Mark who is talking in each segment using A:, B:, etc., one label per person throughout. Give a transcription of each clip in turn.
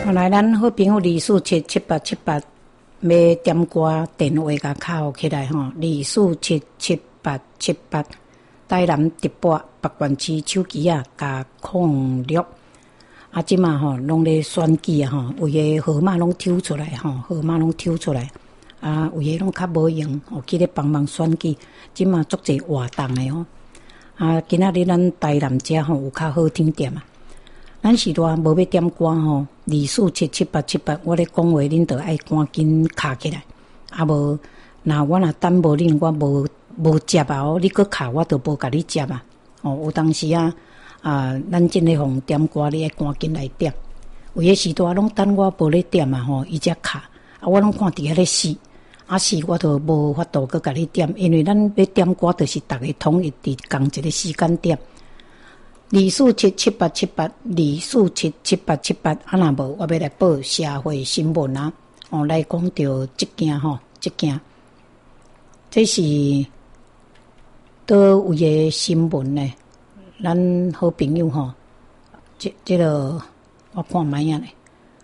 A: 后来咱好朋友2477878要点歌电话甲敲起来吼，2477878台南直播北关区手机啊加06。啊，即嘛吼拢咧选举啊吼，有诶号码拢抽出来吼，号码拢抽出来。啊，有诶拢较无用，哦，去咧帮忙选举，即嘛足侪活动诶吼。啊，今仔日咱台南遮吼有较好听点啊。咱时代无要点歌吼，2477878，我咧讲话恁着爱赶紧卡起来，啊无，我等无恁，我无接啊哦，你搁卡我着无甲你接啊。哦，有当时啊，咱真咧互点歌，你爱赶紧来点。有诶时代拢等我无咧点啊吼，伊才卡，啊我拢看伫遐咧死，啊死我着无法度搁甲你点，因为咱要点歌着是逐个统一伫同一个时间点。2477878，2477878，啊若无我要来报社会新闻啊！哦，来讲到即件吼，即件，这是倒位个新闻呢？咱好朋友吼，这个我看卖啊咧，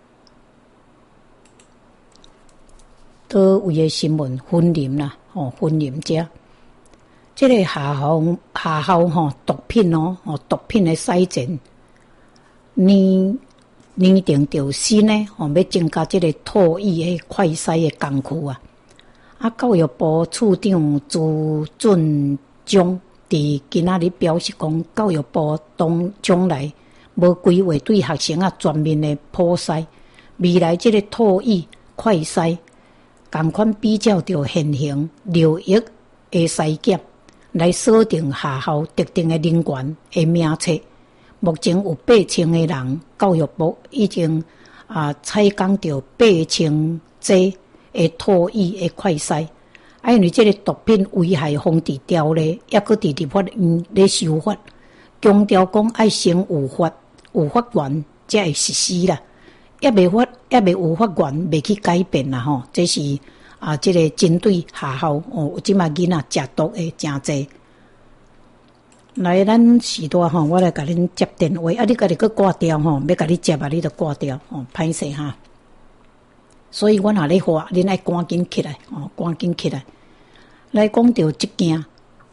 A: 倒位个新闻婚林啦，哦，婚林遮。这个下校吼毒品哦，毒品的筛检，拟定着新呢，要增加这个唾液的快筛的工具啊。啊，教育部处长朱俊忠伫今仔日表示讲，教育部将来无规划对学生啊全面的普筛，未来这个唾液快筛，同款比照着现行6亿的筛检。来锁定下校特定的人员的名册，目前有8000个人，教育部已经采购到8000剂的唾液的快筛。因为这个毒品危害防治条例也搁伫立法院咧修法，强调讲爱先有法源才会实施啦，也未有法源未去改变啦吼，这是。这个针对学校哦，即嘛囡仔食毒的真济。来，咱时代吼，我来甲恁接电话，你家己搁挂掉吼，要甲你接啊，你着挂掉哦，歹势哈。所以我若咧话，恁爱赶紧起来哦，赶紧起来。来讲到即件，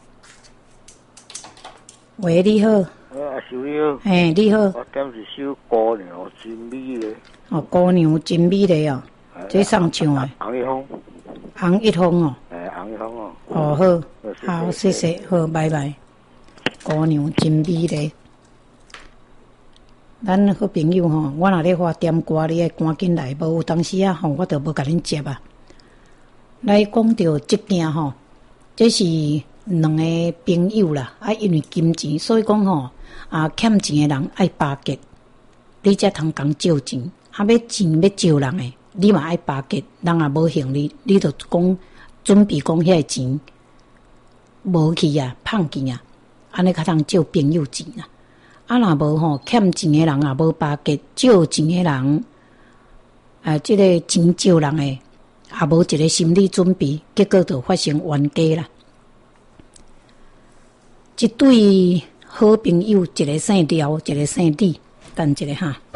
A: 喂，你好。
B: 小你好。
A: 嘿，你好。
B: 我点是首歌呢，真美嘞。
A: 哦，姑娘真美嘞哦，这上唱诶。
B: 洪一峰。
A: 洪一峰哦，
B: 洪一峰哦。
A: 哦好，谢谢，好，拜拜。姑娘真美丽，咱好朋友吼，我若咧发点歌，你爱赶紧来，无有当时啊吼，我就无甲恁接啊。来讲到即件吼，这是两个朋友啦，因为金钱，所以讲吼欠钱的人爱巴结，你才通讲借钱，要钱要借人诶。你嘛爱巴结，人也无行你就讲准备讲遐钱无去啊，胖去啊，安尼较通借朋友钱啊。若无吼欠钱诶人也无巴结，借钱诶人，即个钱借人诶也无一个心理准备，结果就发生冤家啦。一对好朋友，一个姓廖，一个姓李，等一个哈。